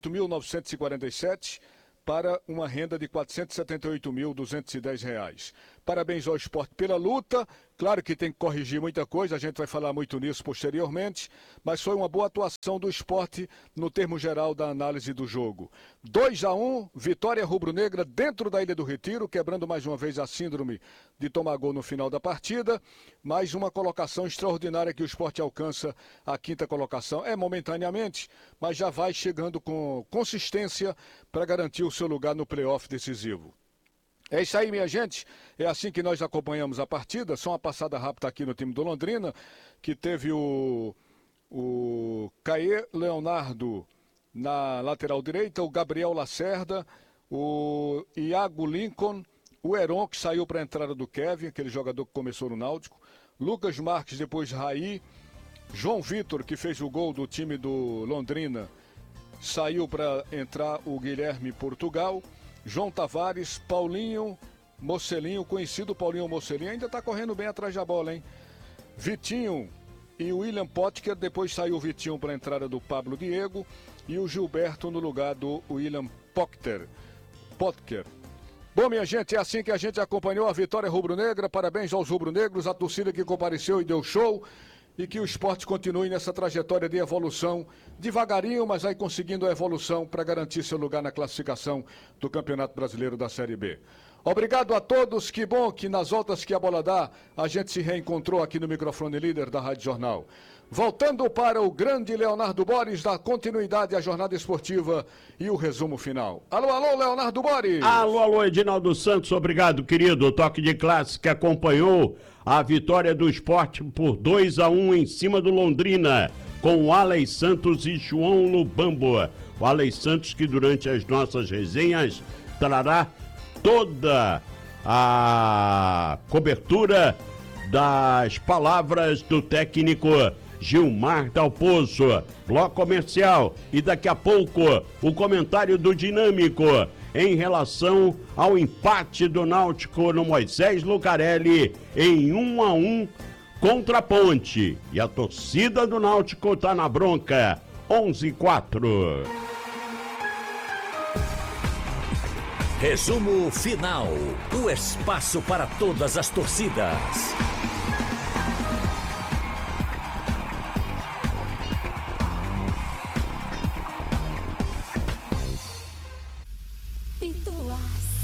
8.947 para uma renda de R$ 478.210. Parabéns ao Sport pela luta. Claro que tem que corrigir muita coisa, a gente vai falar muito nisso posteriormente, mas foi uma boa atuação do Sport no termo geral da análise do jogo. 2-1, vitória rubro-negra dentro da Ilha do Retiro, quebrando mais uma vez a síndrome de tomar gol no final da partida. Mais uma colocação extraordinária que o Sport alcança a 5ª colocação. É momentaneamente, mas já vai chegando com consistência para garantir o seu lugar no playoff decisivo. É isso aí, minha gente. É assim que nós acompanhamos a partida. Só uma passada rápida aqui no time do Londrina, que teve o Caê Leonardo na lateral direita, o Gabriel Lacerda, o Iago Lincoln, o Heron, que saiu para a entrada do Kevin, aquele jogador que começou no Náutico, Lucas Marques, depois Raí, João Vitor, que fez o gol do time do Londrina, saiu para entrar o Guilherme Portugal, João Tavares, Paulinho Mocelinho, conhecido Paulinho Mocelinho, ainda está correndo bem atrás da bola, hein? Vitinho e o William Potker, depois saiu o Vitinho para a entrada do Pablo Diego e o Gilberto no lugar do William Potker. Bom, minha gente, é assim que a gente acompanhou a vitória rubro-negra. Parabéns aos rubro-negros, a torcida que compareceu e deu show. E que o esporte continue nessa trajetória de evolução, devagarinho, mas aí conseguindo a evolução para garantir seu lugar na classificação do Campeonato Brasileiro da Série B. Obrigado a todos, que bom que nas voltas que a bola dá, a gente se reencontrou aqui no microfone líder da Rádio Jornal. Voltando para o grande Leonardo Boris, da continuidade à jornada esportiva e o resumo final. Alô, alô, Leonardo Boris! Alô, alô, Edinaldo Santos, obrigado, querido. O toque de classe que acompanhou a vitória do Sport por 2-1 em cima do Londrina, com o Alex Santos e João Lubambo. O Alex Santos que durante as nossas resenhas trará toda a cobertura das palavras do técnico Gilmar Dalpozo. Bloco comercial e daqui a pouco o comentário do Dinâmico em relação ao empate do Náutico no Moisés Lucarelli em 1-1 contra a Ponte. E a torcida do Náutico tá na bronca. 11-4. Resumo final. O espaço para todas as torcidas.